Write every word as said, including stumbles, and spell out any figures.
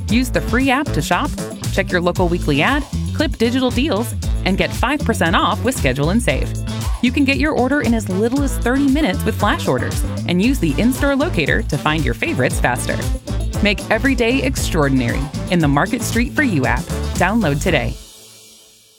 Use the free app to shop, check your local weekly ad, clip digital deals, and get five percent off with Schedule and Save. You can get your order in as little as thirty minutes with flash orders and use the in-store locator to find your favorites faster. Make every day extraordinary in the Market Street for You app. Download today.